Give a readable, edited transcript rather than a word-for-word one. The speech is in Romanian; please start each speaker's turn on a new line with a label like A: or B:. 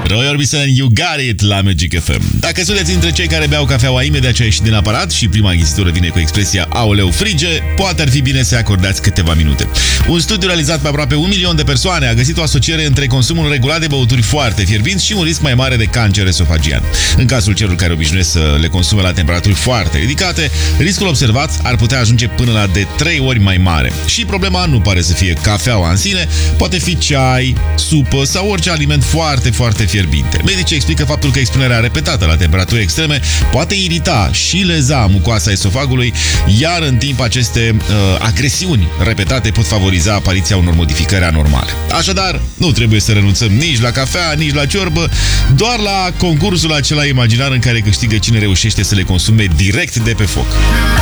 A: Roy Orbison, You Got It la Magic FM. Dacă sunteți dintre cei care beau cafeaua imediat ce a ieșit din aparat și prima achizitură vine cu expresia aoleu frige, poate ar fi bine să acordați câteva minute. Un studiu realizat pe aproape 1 milion de persoane a găsit o asociere între consumul regulat de băuturi foarte fierbinți și un risc mai mare de cancer esofagian. În cazul celor care obișnuiesc să le consume la temperaturi foarte ridicate, riscul observat ar putea ajunge până la de 3 ori mai mare. Și problema nu pare să fie cafeaua în sine, poate fi ceai, supă sau orice aliment foarte, foarte fierbinte. Medicii explică faptul că expunerea repetată la temperaturi extreme poate irita și leza mucoasa esofagului, iar în timp aceste agresiuni repetate pot favoriza apariția unor modificări anormale. Așadar, nu trebuie să renunțăm nici la cafea, nici la ciorbă, doar la concursul acela imaginar în care câștigă cine reușește să le consume direct de pe foc.